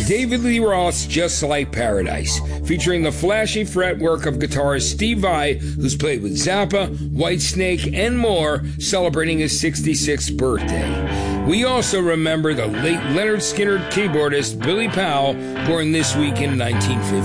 David Lee Roth's Just Like Paradise, featuring the flashy fretwork of guitarist Steve Vai, who's played with Zappa, Whitesnake, and more, celebrating his 66th birthday. We also remember the late Leonard Skinner keyboardist Billy Powell, born this week in 1950.